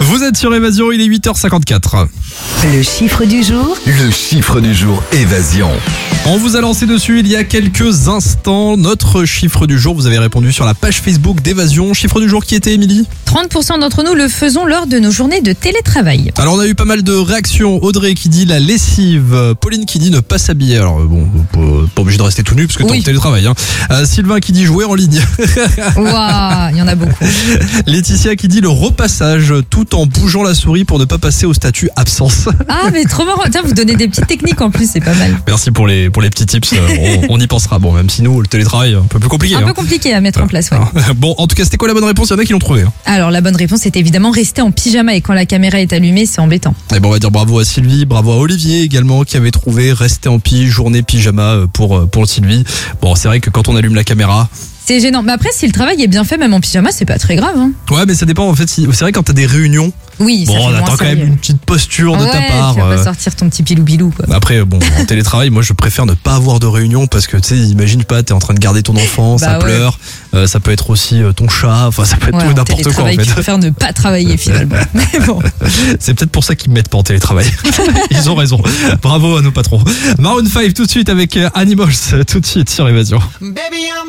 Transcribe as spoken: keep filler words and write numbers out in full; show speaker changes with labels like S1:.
S1: Vous êtes sur Évasion, il est huit heures cinquante-quatre.
S2: Le chiffre du jour.
S3: Le chiffre du jour Évasion.
S1: On vous a lancé dessus il y a quelques instants. Notre chiffre du jour, vous avez répondu sur la page Facebook d'Évasion. Chiffre du jour qui était, Émilie ?
S4: trente pour cent d'entre nous le faisons lors de nos journées de télétravail.
S1: Alors on a eu pas mal de réactions. Audrey qui dit la lessive, Pauline qui dit ne pas s'habiller. Alors bon, pas, pas obligé de rester tout nu parce que t'es
S4: Oui.
S1: en télétravail. Hein. Euh, Sylvain qui dit jouer en ligne.
S4: Waouh, il y en a beaucoup.
S1: Laetitia qui dit le repassage tout en bougeant la souris pour ne pas passer au statut absence.
S4: Ah, mais trop marrant. Tiens, vous donnez des petites techniques en plus, c'est pas mal.
S1: Merci pour les pour les petits tips. On, on y pensera. Bon, même si nous le télétravail un peu plus compliqué.
S4: Un
S1: hein.
S4: peu compliqué à mettre en place, ouais.
S1: Bon, en tout cas, c'était quoi la bonne réponse ? Il y en a qui l'ont trouvé. Hein.
S4: Alors, la bonne réponse est évidemment rester en pyjama et quand la caméra est allumée, c'est embêtant.
S1: Et bon, on va dire bravo à Sylvie, bravo à Olivier également qui avait trouvé rester en pige, journée pyjama pour pour Sylvie. Bon, c'est vrai que quand on allume la caméra.
S4: C'est gênant. Mais après, si le travail est bien fait, même en pyjama, c'est pas très grave. Hein.
S1: Ouais, mais ça dépend en fait. Si... C'est vrai quand t'as des réunions.
S4: Oui, ça
S1: Bon,
S4: fait
S1: on
S4: moins
S1: attend quand
S4: sérieux.
S1: même une petite posture de
S4: ouais,
S1: ta part.
S4: tu vas
S1: euh.
S4: pas sortir ton petit pilou-bilou, quoi.
S1: Après, bon, en télétravail, moi, je préfère ne pas avoir de réunion parce que, tu sais, imagine pas, t'es en train de garder ton enfant, ça
S4: Bah ouais.
S1: pleure, euh, ça peut être aussi euh, ton chat, enfin, ça peut être
S4: Ouais,
S1: tout et
S4: en
S1: n'importe quoi, en
S4: télétravail,
S1: fait.
S4: tu préfères ne pas travailler finalement. Mais bon.
S1: C'est peut-être pour ça qu'ils me mettent pas en télétravail. Ils ont raison. Bravo à nos patrons. Maroon cinq tout de suite avec euh, Animals, tout de suite sur Évasion.
S5: Baby, I'm